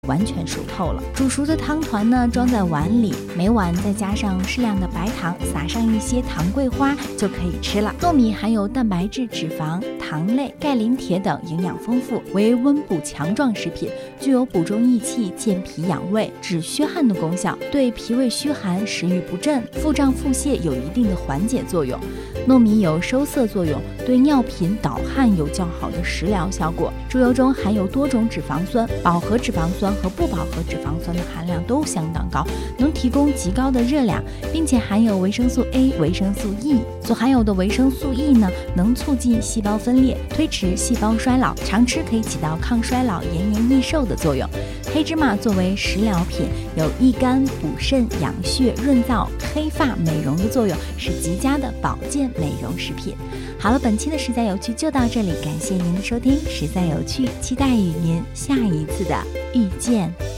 完全熟透了。煮熟的汤团呢，装在碗里，每碗再加上适量的白糖，撒上一些糖桂花，就可以吃了。糯米含有蛋白质、脂肪、糖类、钙、磷、铁等，营养丰富，为温补强壮食品，具有补中益气、健脾养胃、止虚汗的功效，对脾胃虚寒、食欲不振、腹胀腹泻有一定的缓解作用。糯米有收涩作用，对尿频导汗有较好的食疗效果。猪油中含有多种脂肪酸，饱和脂肪酸和不饱和脂肪酸的含量都相当高，能提供极高的热量，并且含有维生素 A、维生素 E。所含有的维生素 E 呢，能促进细胞分裂，推迟细胞衰老，常吃可以起到抗衰老、延年益寿的作用。黑芝麻作为食疗品，有益肝、补肾、养血、润燥、黑发、美容的作用，是极佳的保健美容食品。好了，本期的实在有趣就到这里，感谢您的收听，实在有趣，期待与您下一次的遇见。